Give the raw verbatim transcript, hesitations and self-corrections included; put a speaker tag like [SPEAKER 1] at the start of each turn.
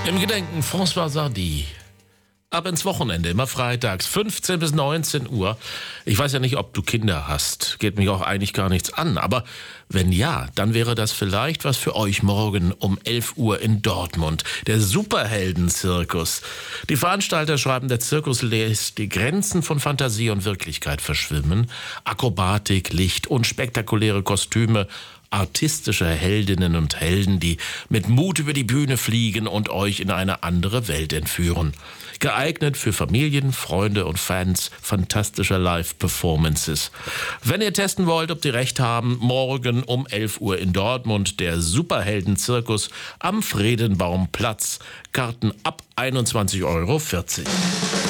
[SPEAKER 1] Im Gedenken François Sardy. Ab ins Wochenende, immer freitags, fünfzehn bis neunzehn Uhr. Ich weiß ja nicht, ob du Kinder hast. Geht mich auch eigentlich gar nichts an. Aber wenn ja, dann wäre das vielleicht was für euch morgen um elf Uhr in Dortmund. Der Superhelden-Zirkus. Die Veranstalter schreiben, der Zirkus lässt die Grenzen von Fantasie und Wirklichkeit verschwimmen. Akrobatik, Licht und spektakuläre Kostüme. Artistische Heldinnen und Helden, die mit Mut über die Bühne fliegen und euch in eine andere Welt entführen. Geeignet für Familien, Freunde und Fans fantastischer Live-Performances. Wenn ihr testen wollt, ob die recht haben, morgen um elf Uhr in Dortmund der Superhelden-Zirkus am Friedenbaumplatz. Karten ab einundzwanzig Euro vierzig.